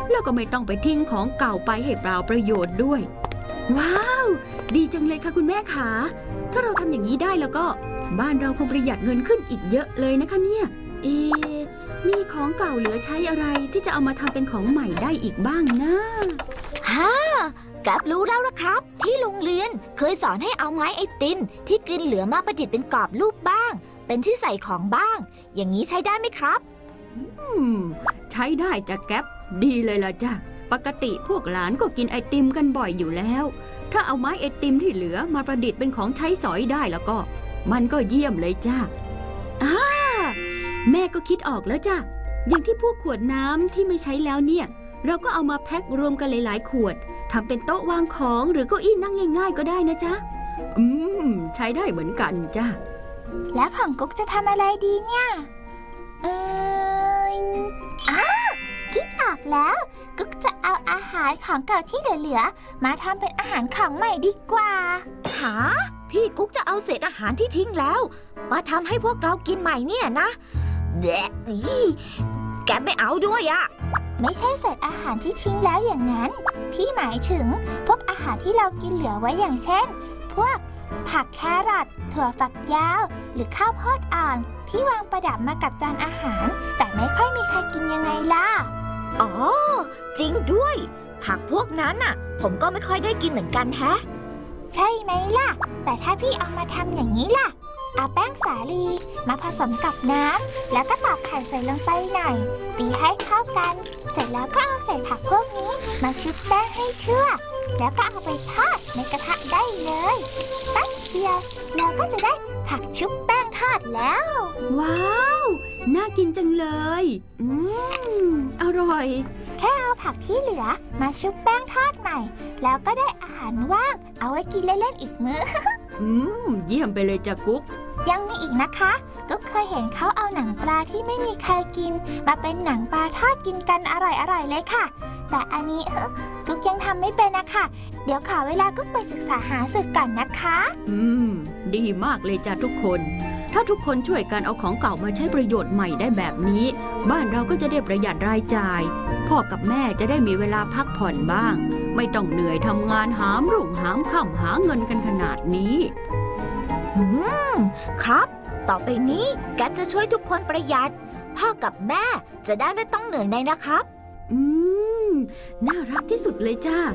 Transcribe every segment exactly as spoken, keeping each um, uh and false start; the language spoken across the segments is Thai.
แล้วก็ไม่ต้องไปทิ้งของเก่าไปให้เปล่าประโยชน์ด้วยว้าวดีจังเลยค่ะคุณแม่ขาถ้าเราทำอย่างนี้ได้แล้วก็บ้านเราคงประหยัดเงินขึ้นอีกเยอะเลยนะคะเนี่ยเอ๊ะมีของเก่าเหลือใช้อะไรที่จะเอามาทำเป็นของใหม่ได้อีกบ้างนะฮ่ากับรู้แล้วนะครับที่โรงเรียนเคยสอนให้เอาไม้ไอติมที่กินเหลือมาประดิษฐ์เป็นกรอบรูปบ้างเป็นที่ใส่ของบ้างอย่างนี้ใช้ได้ไหมครับอืมใช้ได้จ้ะแก๊ปดีเลยล่ะจ้ะปกติพวกหลานก็กินไอติมกันบ่อยอยู่แล้วถ้าเอาไม้ไอติมที่เหลือมาประดิษฐ์เป็นของใช้สอยได้แล้วก็มันก็เยี่ยมเลยจ้ะอ้าแม่ก็คิดออกแล้วจ้ะอย่างที่พวกขวดน้ำที่ไม่ใช้แล้วเนี่ยเราก็เอามาแพ็ครวมกันหลายๆขวดทำเป็นโต๊ะวางของหรือเก้าอี้นั่งง่ายๆก็ได้นะจ๊ะอืมใช้ได้เหมือนกันจ้ะแล้วของกุ๊กจะทำอะไรดีเนี่ยเอออ้าคิดออกแล้วกุ๊กจะเอาอาหารของเก่าที่เหลือๆมาทำเป็นอาหารของใหม่ดีกว่าหาพี่กุ๊กจะเอาเศษอาหารที่ทิ้งแล้วมาทำให้พวกเรากินใหม่เนี่ยนะแบะแกไม่เอาด้วยอะไม่ใช่เศษอาหารที่ทิ้งแล้วอย่างนั้นพี่หมายถึงพวกอาหารที่เรากินเหลือไว้อย่างเช่นพวกผักแครอทถั่วฝักยาวหรือข้าวโพดอ่อนที่วางประดับมากับจานอาหารแต่ไม่ค่อยมีใครกินยังไงล่ะอ๋อจริงด้วยผักพวกนั้นน่ะผมก็ไม่ค่อยได้กินเหมือนกันแฮะใช่ไหมล่ะแต่ถ้าพี่เอามาทำอย่างนี้ล่ะเอาแป้งสาลีมาผสมกับน้ำแล้วก็ตอกไข่ใส่ลงไปหน่อยตีให้เข้ากันเสร็จแล้วก็เอาใส่ผักพวกนี้มาชุบแป้งให้ทั่วแล้วก็เอาไปทอดในกระทะได้เลยแป๊บเดียวเราก็จะได้ผักชุบแป้งทอดแล้วว้าวน่ากินจังเลยอืมอร่อยแค่เอาผักที่เหลือมาชุบแป้งทอดใหม่แล้วก็ได้อาหารว่างเอาไว้กินเล่นๆอีกมื้ออืมเยี่ยมไปเลยจ้ะกุ๊กยังมีอีกนะคะกุ๊กเคยเห็นเขาเอาหนังปลาที่ไม่มีใครกินมาเป็นหนังปลาทอดกินกันอร่อยๆเลยค่ะแต่อันนี้กุ๊กยังทำไม่เป็นนะคะเดี๋ยวขอเวลากุ๊กไปศึกษาหาสูตรก่อนนะคะอืมดีมากเลยจ้ะทุกคนถ้าทุกคนช่วยกันเอาของเก่ามาใช้ประโยชน์ใหม่ได้แบบนี้บ้านเราก็จะได้ประหยัดรายจ่ายพ่อกับแม่จะได้มีเวลาพักผ่อนบ้างไม่ต้องเหนื่อยทำงานหามรุ่งหามค่ำหาเงินกันขนาดนี้อืมครับต่อไปนี้แกจะช่วยทุกคนประหยัดพ่อกับแม่จะได้ไม่ต้องเหนื่อยในนะครับอืมน่ารักที่สุดเลยจ้า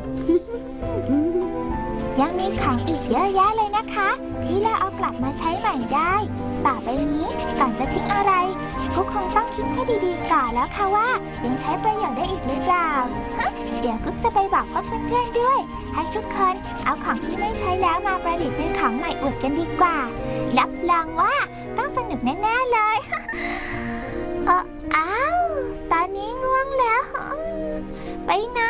ยังมีของอีกเยอะแยะเลยนะคะที่เราเอากลับมาใช้ใหม่ได้ต่อไปนี้ก่อนจะทิ้งอะไรกุ๊กคงต้องคิดให้ดีๆก่อนแล้วค่ะว่ายังใช้ประโยชน์ได้อีกหรือเปล่าเดี๋ยวกุ๊กจะไปบอกเพื่อนๆด้วยให้ทุกคนเอาของที่ไม่ใช้แล้วมาประดิษฐ์เป็นของใหม่อวดกันดีกว่ารับรองว่าต้องสนุกแน่ๆเลยเอออ้าวตอนนี้ง่วงแล้วไปน